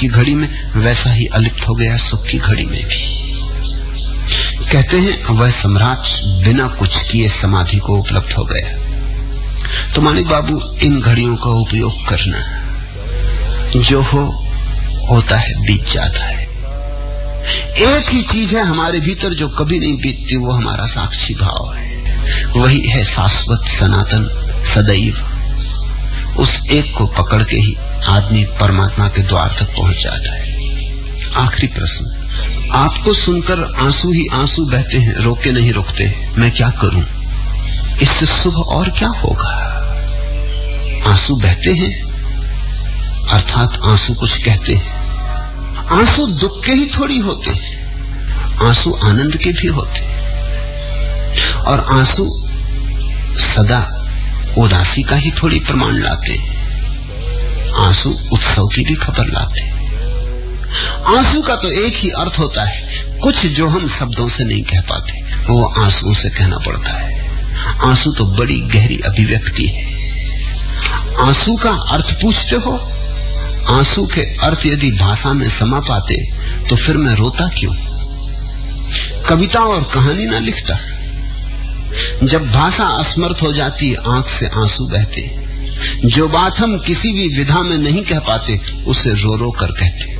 की घड़ी में, वैसा ही अलिप्त हो गया सुख की घड़ी में भी। कहते हैं वह सम्राट बिना कुछ किए समाधि को उपलब्ध हो गया। तो मानिक बाबू, इन घड़ियों का उपयोग करना, जो होता है बीत जाता है। एक ही चीज है हमारे भीतर जो कभी नहीं बीतती, वो हमारा साक्षी भाव है। वही है शाश्वत, सनातन, सदैव। उस एक को पकड़ के ही आदमी परमात्मा के द्वार तक पहुंच जाता है। आखिरी प्रश्न, आपको सुनकर आंसू ही आंसू बहते हैं, रोके नहीं रुकते, मैं क्या करूं? इससे शुभ और क्या होगा? आंसू बहते हैं अर्थात आंसू कुछ कहते हैं। आंसू दुख के ही थोड़ी होते हैं, आंसू आनंद के भी होते हैं। और आंसू सदा उदासी का ही थोड़ी प्रमाण लाते हैं, आंसू उत्सव की भी खबर लाते हैं। आंसू का तो एक ही अर्थ होता है, कुछ जो हम शब्दों से नहीं कह पाते वो आंसुओं से कहना पड़ता है। आंसू तो बड़ी गहरी अभिव्यक्ति है। आंसू का अर्थ पूछते हो? आंसू के अर्थ यदि भाषा में समा पाते तो फिर मैं रोता क्यों? कविता और कहानी ना लिखता। जब भाषा असमर्थ हो जाती है, आंख से आंसू बहते। जो बात हम किसी भी विधा में नहीं कह पाते उसे रो रो कर कहते।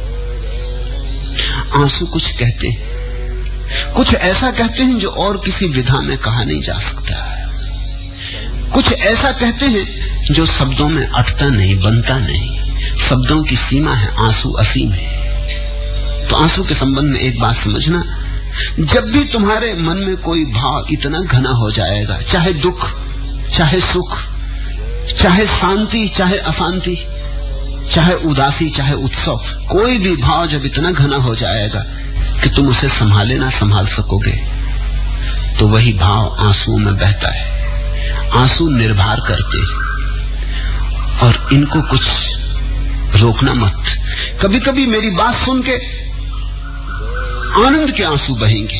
आंसू कुछ कहते हैं, कुछ ऐसा कहते हैं जो और किसी विधा में कहा नहीं जा सकता। कुछ ऐसा कहते हैं जो शब्दों में अटता नहीं, बनता नहीं। शब्दों की सीमा है, आंसू असीम है। तो आंसू के संबंध में एक बात समझना, जब भी तुम्हारे मन में कोई भाव इतना घना हो जाएगा, चाहे दुख, चाहे सुख, चाहे शांति, चाहे अशांति, चाहे उदासी, चाहे उत्सव, कोई भी भाव जब इतना घना हो जाएगा कि तुम उसे संभाले ना संभाल सकोगे, तो वही भाव आंसुओं में बहता है। आंसू निर्भर करते और इनको कुछ रोकना मत। कभी कभी मेरी बात सुन के आनंद के आंसू बहेंगे,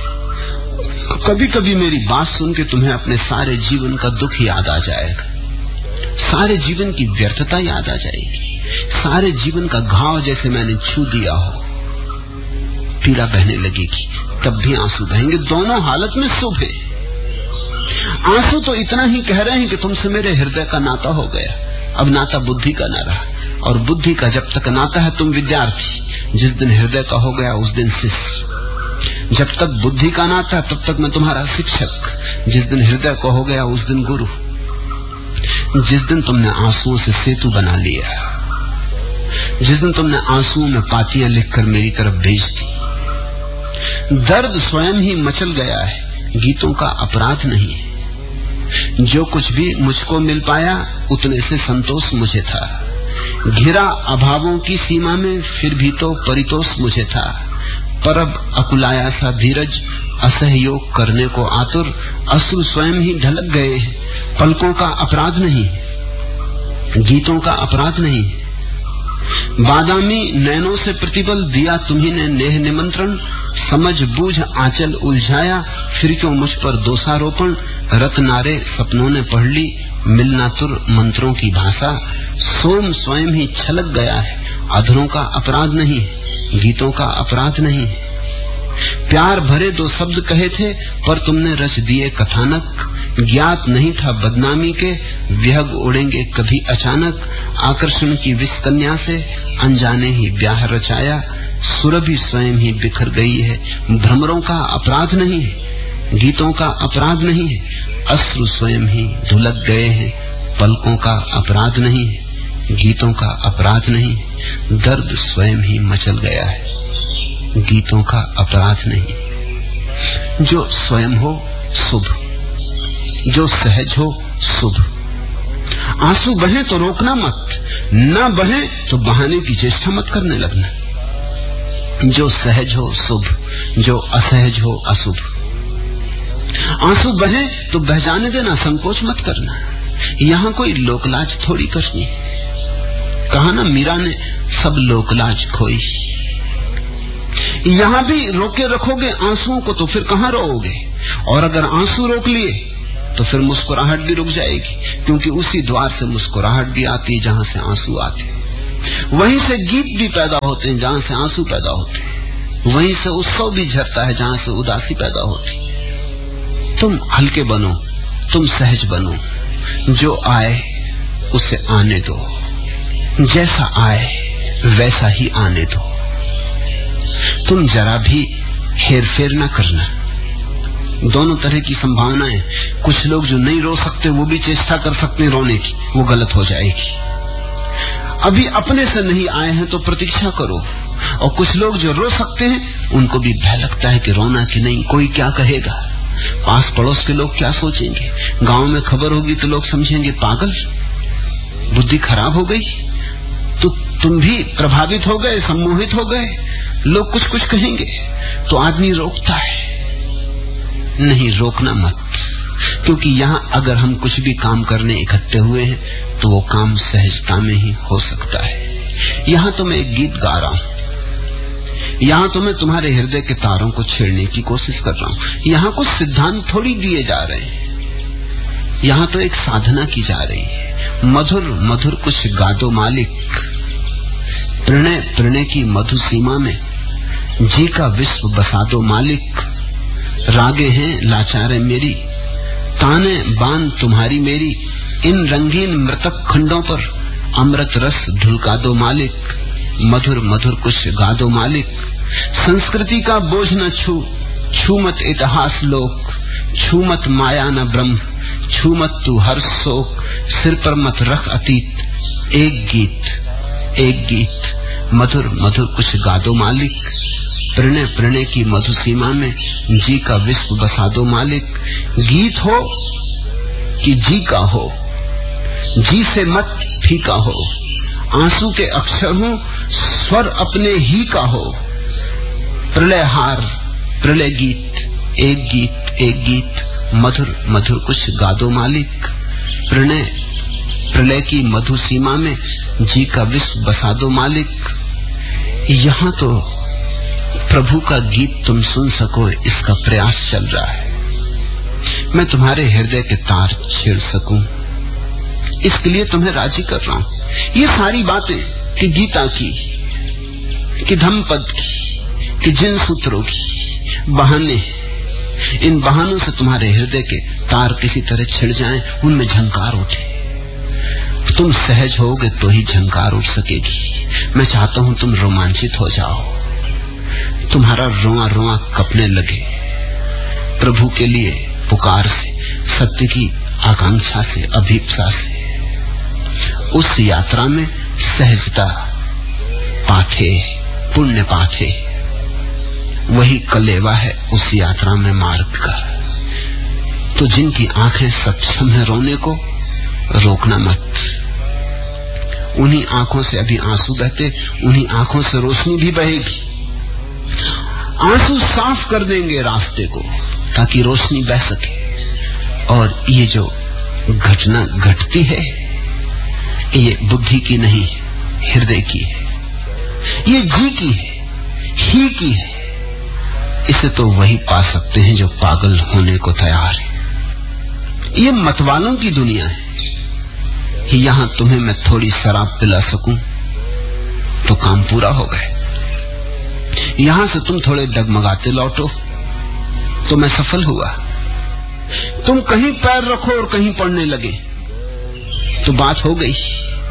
कभी कभी मेरी बात सुन के तुम्हें अपने सारे जीवन का दुख याद आ जाएगा, सारे जीवन की व्यर्थता याद आ जाएगी, सारे जीवन का घाव जैसे मैंने छू दिया हो, पीड़ा बहने लगेगी, तब भी आंसू बहेंगे। दोनों हालत में शुभ है। आंसू तो इतना ही कह रहे हैं कि तुमसे मेरे हृदय का नाता हो गया, अब नाता बुद्धि का ना रहा। और बुद्धि का जब तक नाता है तुम विद्यार्थी, जिस दिन हृदय का हो गया उस दिन शिष्य। जब तक बुद्धि का नाता है तब तक मैं तुम्हारा शिक्षक, जिस दिन हृदय का हो गया उस दिन गुरु। जिस दिन तुमने आंसुओं से सेतु बना लिया, जिस दिन तुमने आंसुओं में पातियां लिखकर मेरी तरफ भेज दी, दर्द स्वयं ही मचल गया है, गीतों का अपराध नहीं है। जो कुछ भी मुझको मिल पाया उतने से संतोष मुझे था, घिरा अभावों की सीमा में फिर भी तो परितोष मुझे था। पर अब अकुलाया सा धीरज, असहयोग करने को आतुर, अश्रु स्वयं ही ढलक गए हैं। पलकों का अपराध नहीं, गीतों का अपराध नहीं। बादामी नैनों से प्रतिबल दिया तुम्ही ने नेह निमंत्रण, समझ बूझ आंचल उलझाया, फिर क्यों मुझ पर दोषारोपण। रत्नारे सपनों ने पढ़ ली, मिलना तुर मंत्रों की भाषा, सोम स्वयं ही छलक गया है। अधरों का अपराध नहीं, गीतों का अपराध नहीं। प्यार भरे दो शब्द कहे थे पर तुमने रच दिए कथानक, ज्ञात नहीं था बदनामी के विहग उड़ेंगे कभी अचानक। आकर्षण की विष कन्या से अनजाने ही ब्याह रचाया, सुरभि स्वयं ही बिखर गई है। भ्रमरों का अपराध नहीं है, गीतों का अपराध नहीं है, अश्रु स्वयं ही धुलक गए हैं। पलकों का अपराध नहीं है, गीतों का अपराध नहीं, दर्द स्वयं ही मचल गया है, गीतों का अपराध नहीं। जो स्वयं हो शुभ, जो सहज हो शुभ। आंसू बहे तो रोकना मत, ना बहे तो बहाने की चेष्टा मत करने लगना। जो सहज हो शुभ, जो असहज हो अशुभ। आंसू बहे तो बह जाने देना, संकोच मत करना। यहाँ कोई लोकलाज थोड़ी करनी। कहा ना मीरा ने, सब लोकलाज खोई। यहाँ भी रोके रखोगे आंसुओं को तो फिर कहाँ रोओगे। और अगर आंसू रोक लिए तो फिर मुस्कुराहट भी रुक जाएगी, क्योंकि उसी द्वार से मुस्कुराहट भी आती है जहां से आंसू आते। वहीं से गीत भी पैदा होते हैं जहां से आंसू पैदा होते हैं, वहीं से उत्सव भी झरता है जहां से उदासी पैदा होती। तुम हल्के बनो, तुम सहज बनो, जो आए उसे आने दो, जैसा आए वैसा ही आने दो। तुम जरा भी हेर फेर ना करना। दोनों तरह की संभावनाएं, कुछ लोग जो नहीं रो सकते वो भी चेष्टा कर सकते हैं रोने की, वो गलत हो जाएगी। अभी अपने से नहीं आए हैं तो प्रतीक्षा करो। और कुछ लोग जो रो सकते हैं उनको भी भय लगता है कि रोना कि नहीं, कोई क्या कहेगा, पास पड़ोस के लोग क्या सोचेंगे, गांव में खबर होगी तो लोग समझेंगे पागल, बुद्धि खराब हो गई। तो तुम भी प्रभावित हो गए, सम्मोहित हो गए, लोग कुछ कुछ कहेंगे तो आदमी रोकता है। नहीं, रोकना मत, क्योंकि यहाँ अगर हम कुछ भी काम करने इकट्ठे हुए हैं तो वो काम सहजता में ही हो सकता है। यहाँ तो मैं एक गीत गा रहा हूँ, यहाँ तो मैं तुम्हारे हृदय के तारों को छेड़ने की कोशिश कर रहा हूँ। यहाँ कुछ सिद्धांत थोड़ी दिए जा रहे हैं, यहाँ तो एक साधना की जा रही है। मधुर मधुर कुछ गादो मालिक, प्रणय प्रणय की मधु सीमा में जी का विश्व बसा दो मालिक। रागे हैं लाचारे मेरी, ताने बान तुम्हारी मेरी, इन रंगीन मृतक खंडों पर अमृत रस ढुलका दो मालिक। मधुर मधुर कुछ गा दो मालिक। संस्कृति का बोझ न छू, छू मत इतिहास लोक, छू मत माया न ब्रह्म, छू मत तू हर शोक, सिर पर मत रख अतीत। एक गीत एक गीत, मधुर मधुर कुछ गा दो मालिक। प्रणय प्रणय की मधु सीमा में जी का विश्व बसा दो मालिक। गीत हो कि जी का हो, जी से मत फीका हो, आंसू के अक्षर हो, स्वर अपने ही का हो। प्रलय हार प्रलय गीत, एक गीत एक गीत, मधुर मधुर कुछ गा दो मालिक। प्रणय प्रलय की मधु सीमा में जी का विश्व बसा दो मालिक। यहाँ तो प्रभु का गीत तुम सुन सको इसका प्रयास चल रहा है। मैं तुम्हारे हृदय के तार छेड़ सकूं, इसके लिए तुम्हें राजी कर रहा हूं। ये सारी बातें कि गीता की, कि धम्मपद की, कि जिन सूत्रों की बहाने, इन बहानों से तुम्हारे हृदय के तार किसी तरह छिड़ जाएं, उनमें झंकार उठे। तुम सहज होगे तो ही झंकार उठ सकेगी। मैं चाहता हूं तुम रोमांचित हो जाओ, तुम्हारा रोआ रोआ कपने लगे प्रभु के लिए पुकार से, सत्य की आकांक्षा से, अभीप्सा से। उस यात्रा में सहजता पाथे, पुण्य पाथे, वही कलेवा है उस यात्रा में मार्ग का। तो जिनकी आंखें सक्षम है रोने को, रोकना मत। उन्हीं आंखों से अभी आंसू बहते, उन्हीं आंखों से रोशनी भी बहेगी। आंसू साफ कर देंगे रास्ते को ताकि रोशनी बह सके। और ये जो घटना घटती है ये बुद्धि की नहीं, हृदय की है, ये जी की है, ही की है। इसे तो वही पा सकते हैं जो पागल होने को तैयार है। ये मतवालों की दुनिया है। यहां तुम्हें मैं थोड़ी शराब पिला सकूं तो काम पूरा हो गए। यहां से तुम थोड़े डगमगाते लौटो तो मैं सफल हुआ। तुम कहीं पैर रखो और कहीं पड़ने लगे तो बात हो गई।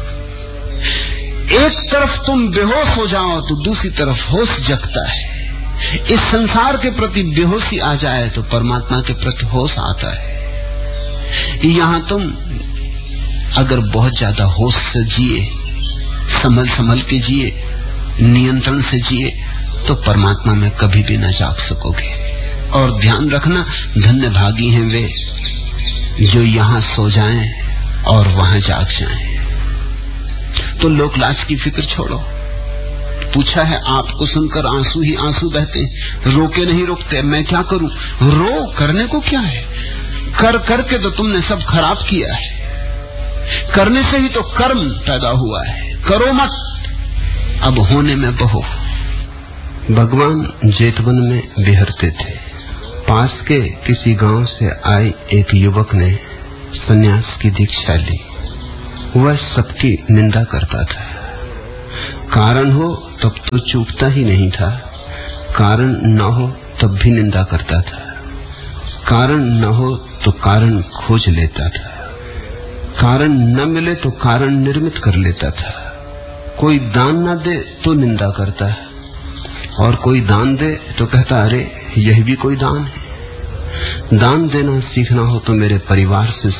एक तरफ तुम बेहोश हो जाओ तो दूसरी तरफ होश जगता है। इस संसार के प्रति बेहोशी आ जाए तो परमात्मा के प्रति होश आता है। यहां तुम अगर बहुत ज्यादा होश से जिए, संभल संभल के जिए, नियंत्रण से जिए, तो परमात्मा में कभी भी न जाग सकोगे। और ध्यान रखना, धन्य भागी हैं वे जो यहां सो जाएं और वहां जाग जाएं। तो लोक लाज की फिक्र छोड़ो। पूछा है आपको सुनकर आंसू ही आंसू बहते, रोके नहीं रुकते। मैं क्या करूं? रो, करने को क्या है? कर करके तो तुमने सब खराब किया है। करने से ही तो कर्म पैदा हुआ है। करो मत, अब होने में बहो। भगवान जेतवन में बिहरते थे। पास के किसी गांव से आए एक युवक ने सन्यास की दीक्षा ली। वह सबकी निंदा करता था। कारण हो तब तो चूकता ही नहीं था, कारण न हो तब भी निंदा करता था, कारण न हो तो कारण खोज लेता था, कारण न मिले तो कारण निर्मित कर लेता था। कोई दान न दे तो निंदा करता है, और कोई दान दे तो कहता अरे यह भी कोई दान है। दान देना सीखना हो तो मेरे परिवार से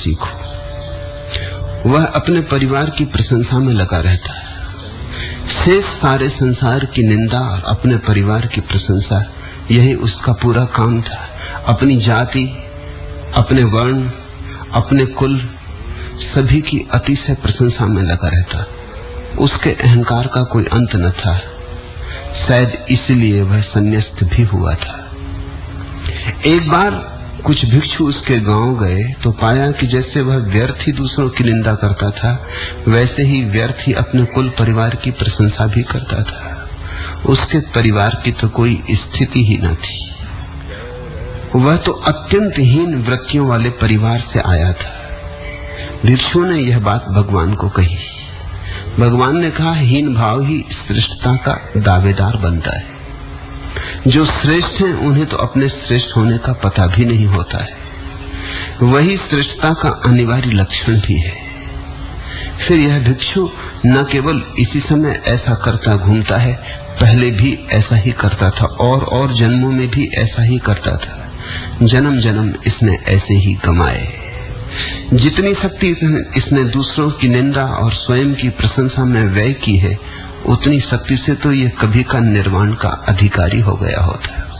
सीखो। वह अपने परिवार की प्रशंसा में लगा रहता है। शेष सारे संसार की निंदा और अपने परिवार की प्रशंसा, यही उसका पूरा काम था। अपनी जाति, अपने वर्ण, अपने कुल, सभी की अतिशय प्रशंसा में लगा रहता। उसके अहंकार का कोई अंत न था। शायद इसलिए वह संन्यास्त भी हुआ था। एक बार कुछ भिक्षु उसके गांव गए तो पाया कि जैसे वह व्यर्थ ही दूसरों की निंदा करता था, वैसे ही व्यर्थ ही अपने कुल परिवार की प्रशंसा भी करता था। उसके परिवार की तो कोई स्थिति ही न थी। वह तो अत्यंत हीन वृत्तियों वाले परिवार से आया था। भिक्षु ने यह बात भगवान को कही। भगवान ने कहा, हीन भाव ही श्रेष्ठता का दावेदार बनता है। जो श्रेष्ठ हैं उन्हें तो अपने श्रेष्ठ होने का पता भी नहीं होता है। वही श्रेष्ठता का अनिवार्य लक्षण भी है। फिर यह भिक्षु न केवल इसी समय ऐसा करता घूमता है, पहले भी ऐसा ही करता था और जन्मों में भी ऐसा ही करता था। जन्म जन्म इसने ऐसे ही कमाए। जितनी शक्ति इसने दूसरों की निंदा और स्वयं की प्रशंसा में व्यय की है, उतनी शक्ति से तो ये कभी का निर्वाण का अधिकारी हो गया होता है।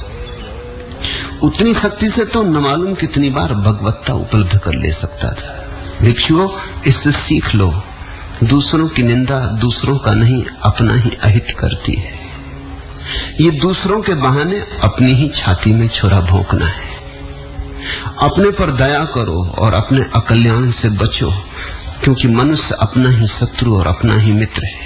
उतनी शक्ति से तो न मालूम कितनी बार भगवत्ता उपलब्ध कर ले सकता था। भिक्षुओं, इससे सीख लो, दूसरों की निंदा दूसरों का नहीं अपना ही अहित करती है। ये दूसरों के बहाने अपनी ही छाती में छुरा भोंकना है। अपने पर दया करो और अपने अकल्याण से बचो, क्योंकि मनुष्य अपना ही शत्रु और अपना ही मित्र है।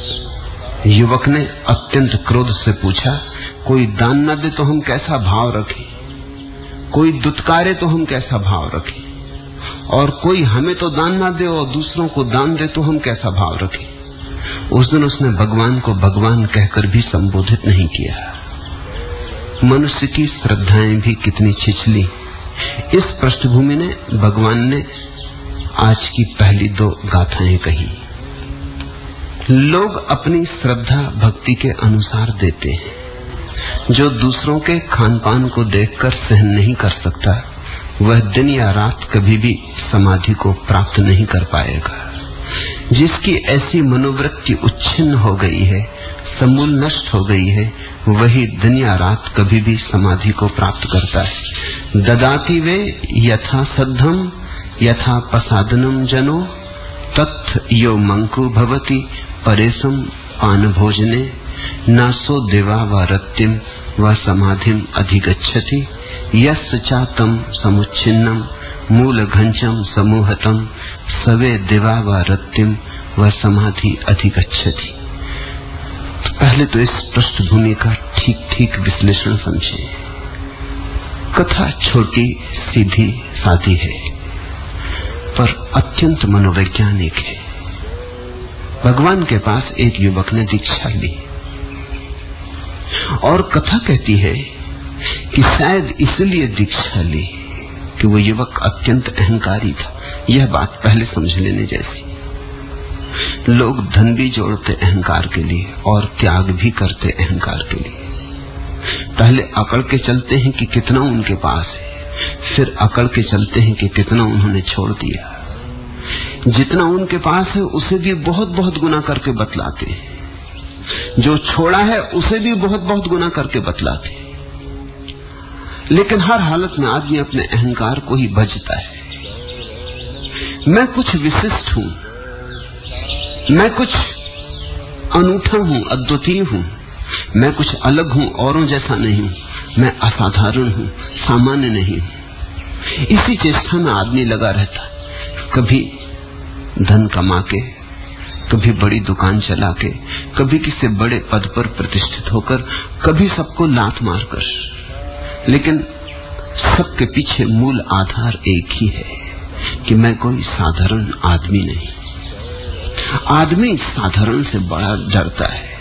युवक ने अत्यंत क्रोध से पूछा, कोई दान न दे तो हम कैसा भाव रखें, कोई दुत्कारे तो हम कैसा भाव रखें, और कोई हमें तो दान न दे और दूसरों को दान दे तो हम कैसा भाव रखें। उस दिन उसने भगवान को भगवान कहकर भी संबोधित नहीं किया। मनुष्य की श्रद्धाएं भी कितनी छिछली। इस पृष्ठभूमि ने भगवान ने आज की पहली 2 गाथाएं कही। लोग अपनी श्रद्धा भक्ति के अनुसार देते हैं। जो दूसरों के खान पान को देखकर सहन नहीं कर सकता, वह दिन या रात कभी भी समाधि को प्राप्त नहीं कर पाएगा। जिसकी ऐसी मनोवृत्ति उच्छिन्न हो गई है, समूल नष्ट हो गई है, वही दिन या रात कभी भी समाधि को प्राप्त करता है। ददाति वे यथा सद्धम यथा प्रसादनम जनो तत् यो मंकु भवति परेशम पान भोजने नासो देवा व रत्तिम व समाधिम अधिगच्छति यस्य चातम समुच्छिन्नम मूल घंचम समूहतम सवे देवा व रत्तिम व समाधि अधिगच्छति। पहले तो इस पृष्ठभूमि का ठीक ठीक विश्लेषण समझे। कथा छोटी सीधी सादी है, पर अत्यंत मनोवैज्ञानिक है। भगवान के पास एक युवक ने दीक्षा ली और कथा कहती है कि शायद इसलिए दीक्षा ली कि वो युवक अत्यंत अहंकारी था। यह बात पहले समझ लेने जैसी। लोग धन भी जोड़ते अहंकार के लिए और त्याग भी करते अहंकार के लिए। पहले अकड़ के चलते हैं कि कितना उनके पास है, फिर अकड़ के चलते हैं कि कितना उन्होंने छोड़ दिया। जितना उनके पास है उसे भी बहुत बहुत गुना करके बतलाते हैं, जो छोड़ा है उसे भी बहुत बहुत गुना करके बतलाते हैं। लेकिन हर हालत में आदमी अपने अहंकार को ही भजता है। मैं कुछ विशिष्ट हूं, मैं कुछ अनूठा हूं, अद्वितीय हूं, मैं कुछ अलग हूं, औरों जैसा नहीं हूं, मैं असाधारण हूं, सामान्य नहीं हूं। इसी चेष्टा में आदमी लगा रहता है। कभी धन कमा के, कभी बड़ी दुकान चला के, कभी किसी बड़े पद पर प्रतिष्ठित होकर, कभी सबको लात मारकर। लेकिन सबके पीछे मूल आधार एक ही है कि मैं कोई साधारण आदमी नहीं। आदमी साधारण से बड़ा डरता है।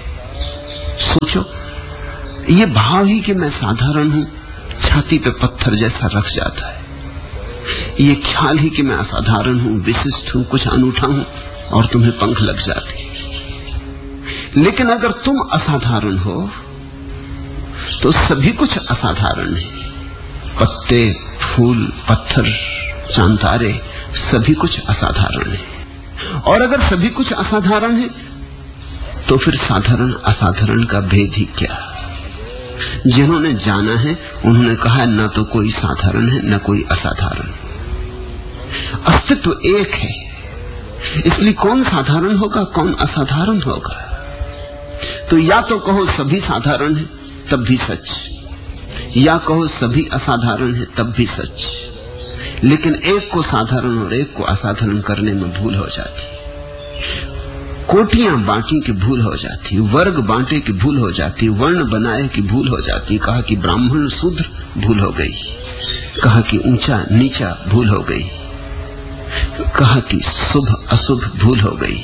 सोचो, ये भाव ही कि मैं साधारण हूं छाती पे पत्थर जैसा रख जाता है। ये ख्याल ही कि मैं असाधारण हूं, विशिष्ट हूं, कुछ अनूठा हूं, और तुम्हें पंख लग जाते। लेकिन अगर तुम असाधारण हो तो सभी कुछ असाधारण है। पत्ते, फूल, पत्थर, चांद तारे, सभी कुछ असाधारण है। और अगर सभी कुछ असाधारण है तो फिर साधारण असाधारण का भेद ही क्या? जिन्होंने जाना है उन्होंने कहा न तो कोई साधारण है न कोई असाधारण। अस्तित्व एक है, इसलिए कौन साधारण होगा कौन असाधारण होगा? तो या तो कहो सभी साधारण है तब भी सच, या कहो सभी असाधारण है तब भी सच। लेकिन एक को साधारण और एक को असाधारण करने में भूल हो जाती, कोटियां बांटी की भूल हो जाती, वर्ग बांटे की भूल हो जाती, वर्ण बनाए की भूल हो जाती। कहा कि ब्राह्मण शूद्र भूल हो गई, कहा कि ऊंचा नीचा भूल हो गई, कहा कि शुभ अशुभ भूल हो गई।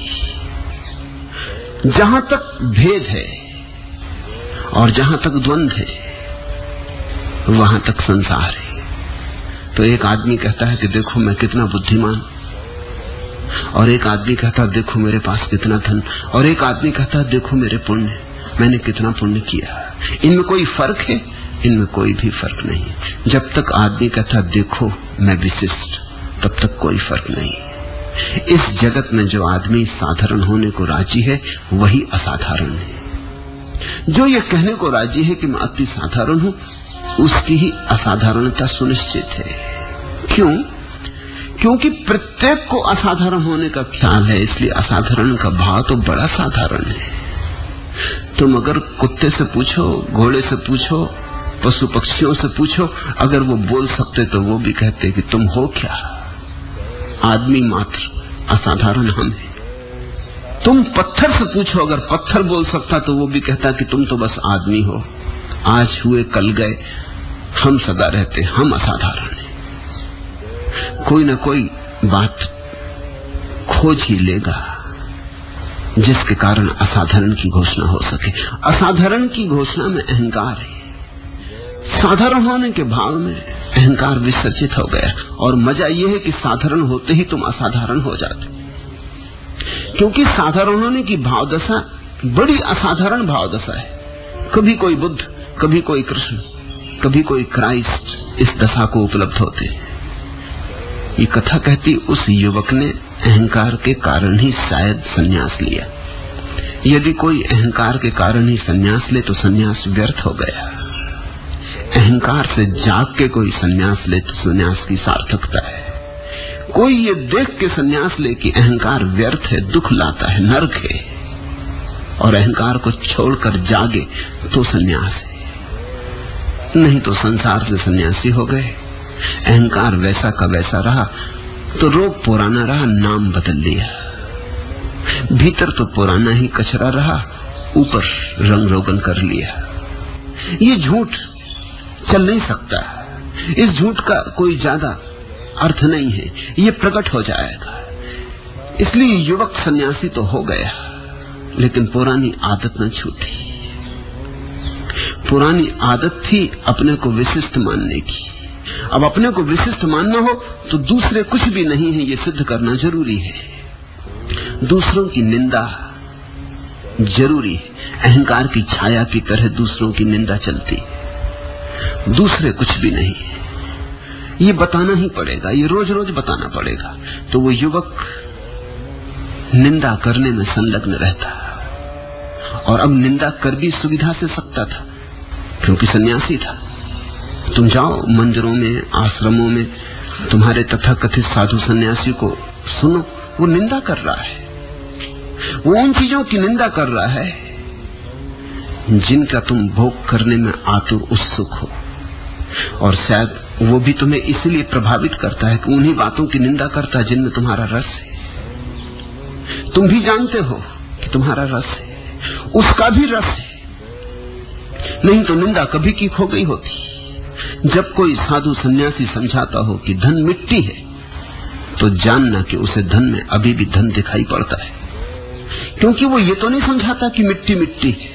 जहां तक भेद है और जहां तक द्वंद्व है वहां तक संसार है। तो एक आदमी कहता है कि देखो मैं कितना बुद्धिमान, और एक आदमी कहता है देखो मेरे पास कितना धन, और एक आदमी कहता है देखो मेरे पुण्य, मैंने कितना पुण्य किया। इनमें कोई फर्क है? इनमें कोई भी फर्क नहीं। जब तक आदमी कहता देखो मैं विशिष्ट, तब तक कोई फर्क नहीं। इस जगत में जो आदमी साधारण होने को राजी है वही असाधारण है। जो ये कहने को राजी है कि मैं अति साधारण हूं, उसकी ही असाधारणता सुनिश्चित है। क्यों? क्योंकि प्रत्येक को असाधारण होने का ख्याल है, इसलिए असाधारण का भाव तो बड़ा साधारण है। तुम अगर कुत्ते से पूछो, घोड़े से पूछो, पशु पक्षियों से पूछो, अगर वो बोल सकते तो वो भी कहते कि तुम हो क्या? आदमी मात्र, असाधारण हम हैं। तुम पत्थर से पूछो, अगर पत्थर बोल सकता तो वो भी कहता कि तुम तो बस आदमी हो, आज हुए कल गए, हम सदा रहते, हम असाधारण हैं। कोई न कोई बात खोज ही लेगा जिसके कारण असाधारण की घोषणा हो सके। असाधारण की घोषणा में अहंकार है, साधारण होने के भाव में अहंकार विसर्जित हो गया। और मजा यह है कि साधारण होते ही तुम असाधारण हो जाते, क्योंकि साधारण होने की भावदशा बड़ी असाधारण भावदशा है। कभी कोई बुद्ध, कभी कोई कृष्ण, कभी कोई क्राइस्ट इस दशा को उपलब्ध होते। ये कथा कहती उस युवक ने अहंकार के कारण ही शायद संन्यास लिया। यदि कोई अहंकार के कारण ही संन्यास ले तो संन्यास व्यर्थ हो गया। अहंकार से जाग के कोई संन्यास ले तो संन्यास की सार्थकता है। कोई ये देख के संन्यास ले कि अहंकार व्यर्थ है, दुख लाता है, नरक है, और अहंकार को छोड़कर जागे तो संन्यास है। नहीं तो संसार से सन्यासी हो गए। अहंकार वैसा का वैसा रहा तो रोग पुराना रहा, नाम बदल लिया। भीतर तो पुराना ही कचरा रहा, ऊपर रंग रोगन कर लिया। ये झूठ चल नहीं सकता, इस झूठ का कोई ज्यादा अर्थ नहीं है, ये प्रकट हो जाएगा। इसलिए युवक सन्यासी तो हो गया, लेकिन पुरानी आदत न छूटी। पुरानी आदत थी अपने को विशिष्ट मानने की। अब अपने को विशिष्ट मानना हो तो दूसरे कुछ भी नहीं है, ये सिद्ध करना जरूरी है। दूसरों की निंदा जरूरी है, अहंकार की छाया की तरह दूसरों की निंदा चलती, दूसरे कुछ भी नहीं है। ये बताना ही पड़ेगा, ये रोज रोज बताना पड़ेगा। तो वो युवक निंदा करने में संलग्न रहता, और अब निंदा कर भी सुविधा से सकता था क्योंकि सन्यासी था। तुम जाओ मंदिरों में, आश्रमों में, तुम्हारे तथाकथित साधु सन्यासी को सुनो, वो निंदा कर रहा है। वो उन चीजों की निंदा कर रहा है जिनका तुम भोग करने में आतुर उत्सुक हो, और शायद वो भी तुम्हें इसलिए प्रभावित करता है कि उन्हीं बातों की निंदा करता है जिनमें तुम्हारा रस है। तुम भी जानते हो कि तुम्हारा रस है, उसका भी रस है, नहीं तो निंदा कभी की खो गई होती। जब कोई साधु सन्यासी समझाता हो कि धन मिट्टी है, तो जानना कि उसे धन में अभी भी धन दिखाई पड़ता है, क्योंकि वो ये तो नहीं समझाता कि मिट्टी मिट्टी है।